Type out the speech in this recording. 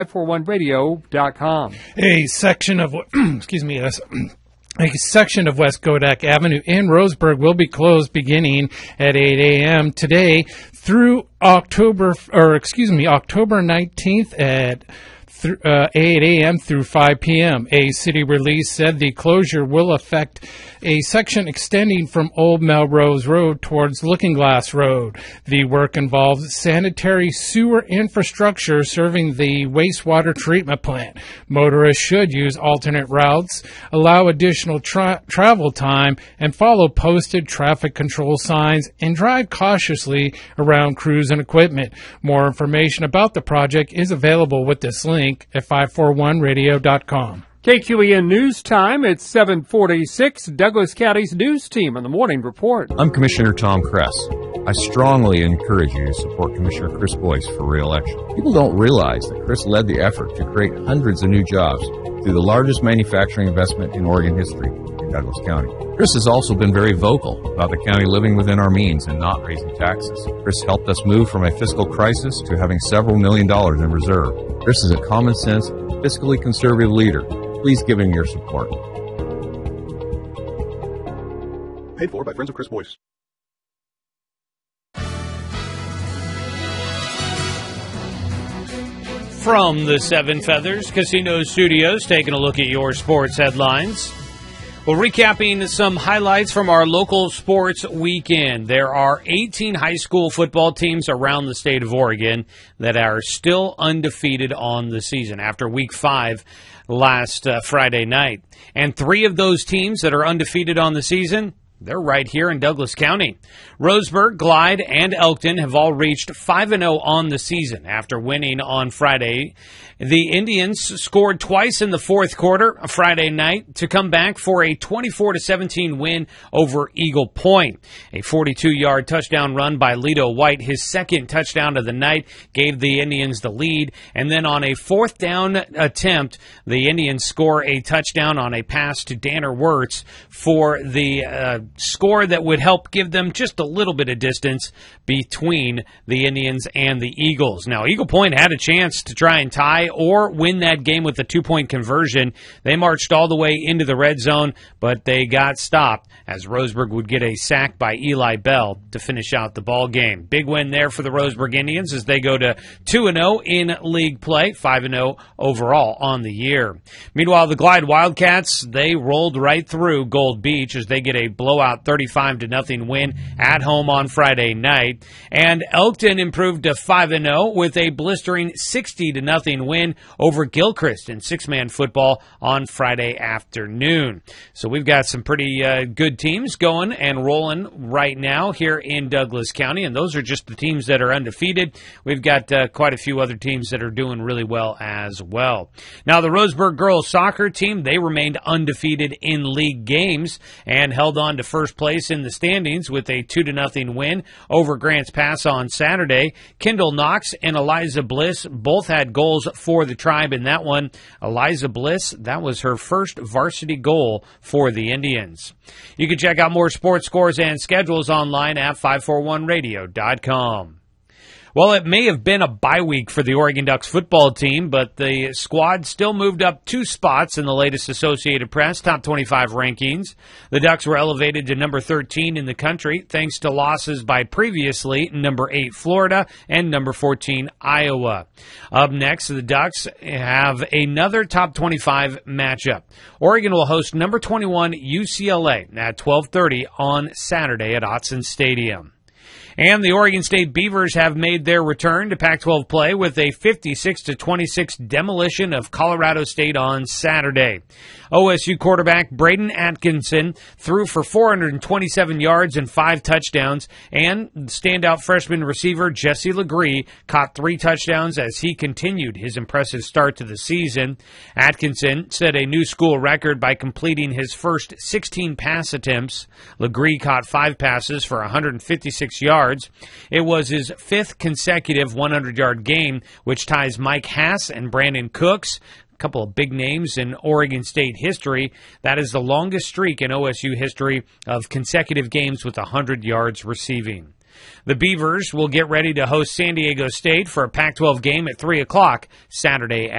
541radio.com. A section of a section of West Kodak Avenue in Roseburg will be closed beginning at 8 a.m. today through October 19th at 8 a.m. through 5 p.m. A city release said the closure will affect a section extending from Old Melrose Road towards Looking Glass Road. The work involves sanitary sewer infrastructure serving the wastewater treatment plant. Motorists should use alternate routes, allow additional travel time, and follow posted traffic control signs and drive cautiously around crews and equipment. More information about the project is available with this link at 541radio.com. KQEN News Time at 7:46. Douglas County's news team on the Morning Report. I'm Commissioner Tom Kress. I strongly encourage you to support Commissioner Chris Boyce for re-election. People don't realize that Chris led the effort to create hundreds of new jobs through the largest manufacturing investment in Oregon history in Douglas County. Chris has also been very vocal about the county living within our means and not raising taxes. Chris helped us move from a fiscal crisis to having several $1 million in reserve. Chris is a common-sense, fiscally conservative leader. Please give him your support. Paid for by Friends of Chris Boyce. From the Seven Feathers Casino Studios, taking a look at your sports headlines. Well, recapping some highlights from our local sports weekend. There are 18 high school football teams around the state of Oregon that are still undefeated on the season after Week 5 last Friday night. And 3 of those teams that are undefeated on the season, they're right here in Douglas County. Roseburg, Glide, and Elkton have all reached 5-0 on the season after winning on Friday. The Indians scored twice in the fourth quarter Friday night to come back for a 24-17 win over Eagle Point. A 42-yard touchdown run by Lito White, his second touchdown of the night, gave the Indians the lead. And then on a fourth down attempt, the Indians score a touchdown on a pass to Danner Wirtz for the score that would help give them just a little bit of distance between the Indians and the Eagles. Now, Eagle Point had a chance to try and tie or win that game with a 2-point conversion. They marched all the way into the red zone, but they got stopped as Roseburg would get a sack by Eli Bell to finish out the ball game. Big win there for the Roseburg Indians as they go to 2-0 in league play, 5-0 overall on the year. Meanwhile, the Glide Wildcats, they rolled right through Gold Beach as they get a blowout 35-0 win at home on Friday night. And Elkton improved to 5-0 with a blistering 60-0 win over Gilchrist in six-man football on Friday afternoon. So we've got some pretty good teams going and rolling right now here in Douglas County, and those are just the teams that are undefeated. We've got quite a few other teams that are doing really well as well. Now, the Roseburg girls soccer team, they remained undefeated in league games and held on to first place in the standings with a 2-0 win over Grants Pass on Saturday. Kendall Knox and Eliza Bliss both had goals for the Tribe in that one. Eliza Bliss, that was her first varsity goal for the Indians. You can check out more sports scores and schedules online at 541radio.com. Well, it may have been a bye week for the Oregon Ducks football team, but the squad still moved up 2 spots in the latest Associated Press top 25 rankings. The Ducks were elevated to number 13 in the country thanks to losses by previously number 8 Florida and number 14 Iowa. Up next, the Ducks have another top 25 matchup. Oregon will host number 21 UCLA at 12:30 on Saturday at Autzen Stadium. And the Oregon State Beavers have made their return to Pac-12 play with a 56-26 demolition of Colorado State on Saturday. OSU quarterback Braden Atkinson threw for 427 yards and 5 touchdowns, and standout freshman receiver Jesse Legree caught 3 touchdowns as he continued his impressive start to the season. Atkinson set a new school record by completing his first 16 pass attempts. Legree caught 5 passes for 156 yards. It was his 5th consecutive 100-yard game, which ties Mike Hass and Brandon Cooks, a couple of big names in Oregon State history. That is the longest streak in OSU history of consecutive games with 100 yards receiving. The Beavers will get ready to host San Diego State for a Pac-12 game at 3 o'clock Saturday